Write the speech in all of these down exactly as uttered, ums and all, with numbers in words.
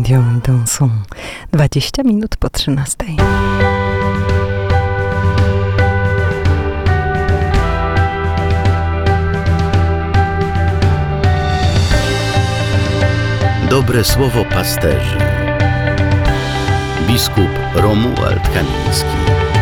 Dion Donson, dwadzieścia minut po trzynastej. Dobre słowo pasterzy. Biskup Romuald Kamiński.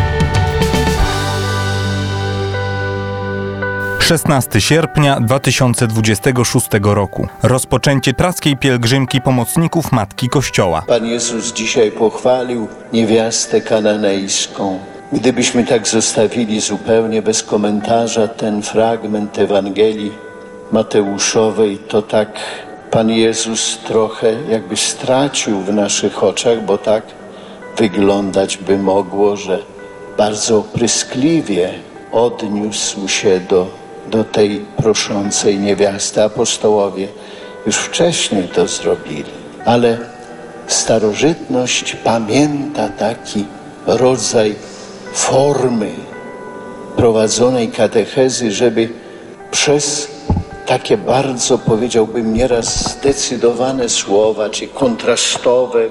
szesnastego sierpnia dwa tysiące dwudziestego szóstego roku. Rozpoczęcie praskiej pielgrzymki pomocników Matki Kościoła. Pan Jezus dzisiaj pochwalił niewiastę kananejską. Gdybyśmy tak zostawili zupełnie bez komentarza ten fragment Ewangelii Mateuszowej, to tak Pan Jezus trochę jakby stracił w naszych oczach, bo tak wyglądać by mogło, że bardzo opryskliwie odniósł się do do tej proszącej niewiasty. Apostołowie już wcześniej to zrobili, ale starożytność pamięta taki rodzaj formy prowadzonej katechezy, żeby przez takie bardzo, powiedziałbym, nieraz zdecydowane słowa, czy kontrastowe,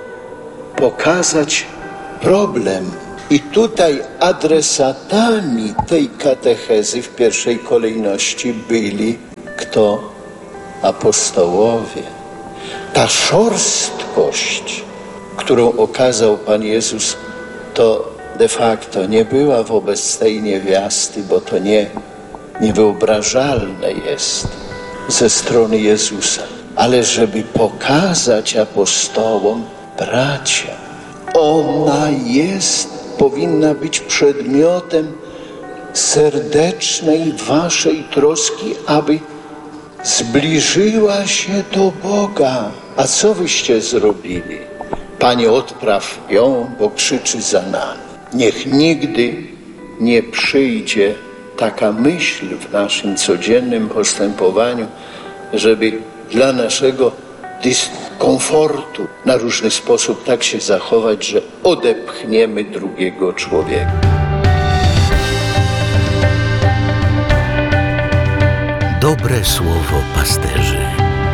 pokazać problem. I tutaj adresatami tej katechezy w pierwszej kolejności byli kto? Apostołowie. Ta szorstkość, którą okazał Pan Jezus, to de facto nie była wobec tej niewiasty, bo to nie, niewyobrażalne jest ze strony Jezusa, ale żeby pokazać apostołom, bracia, ona jest powinna być przedmiotem serdecznej waszej troski, aby zbliżyła się do Boga. A co wyście zrobili? Panie, odpraw ją, bo krzyczy za nami. Niech nigdy nie przyjdzie taka myśl w naszym codziennym postępowaniu, żeby dla naszego dyskomfortu na różny sposób tak się zachować, że odepchniemy drugiego człowieka. Dobre słowo pasterzy.